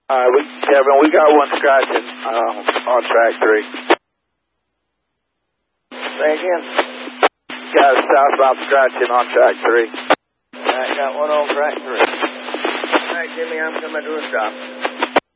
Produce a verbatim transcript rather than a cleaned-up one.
All right, we, Kevin, we got one scratching uh, on track three. Say again. Got a southbound scratching on track three. All right, got one on track three. All right, Jimmy, I'm coming to a stop.